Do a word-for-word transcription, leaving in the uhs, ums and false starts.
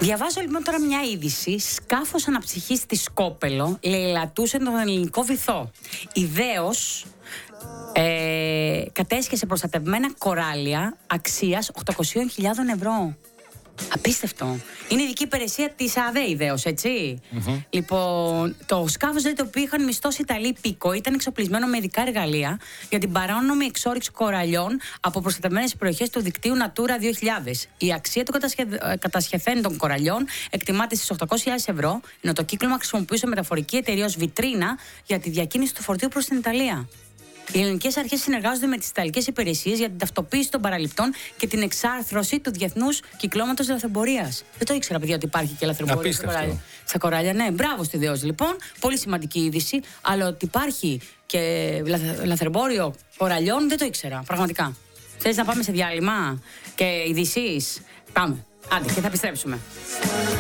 Διαβάζω λοιπόν τώρα μια είδηση. Σκάφος αναψυχής στη Σκόπελο λαιλατούσε τον ελληνικό βυθό. Ιδέως ε, κατέσχεσε προστατευμένα κοράλια αξίας οκτακόσιες χιλιάδες ευρώ. Απίστευτο. Είναι ειδική υπηρεσία της ΑΔΕ, ιδέως, έτσι. Mm-hmm. Λοιπόν, το σκάφος δηλαδή, το οποίο είχαν μισθώσει Ιταλοί πίκο, ήταν εξοπλισμένο με ειδικά εργαλεία για την παράνομη εξόρυξη κοραλιών από προστατευμένες περιοχές του δικτύου Natura δύο χιλιάδες. Η αξία του κατασχεθέντων των κοραλιών εκτιμάται στις οκτακόσιες χιλιάδες ευρώ, ενώ το κύκλωμα χρησιμοποιούσε μεταφορική εταιρεία ως βιτρίνα για τη διακίνηση του φορτίου προς την Ιταλία. Οι ελληνικές αρχές συνεργάζονται με τις ιταλικές υπηρεσίες για την ταυτοποίηση των παραληπτών και την εξάρθρωση του διεθνούς κυκλώματος λαθρεμπορίας. Δεν το ήξερα, παιδιά, ότι υπάρχει και λαθρεμπορία στα κοράλια. Στα κοράλια, ναι. Μπράβο στη Δέος, λοιπόν. Πολύ σημαντική είδηση. Αλλά ότι υπάρχει και λαθρεμπόριο κοραλιών δεν το ήξερα. Πραγματικά. Θες να πάμε σε διάλειμμα και ειδήσεις? Πάμε. Άντε, και θα επιστρέψουμε.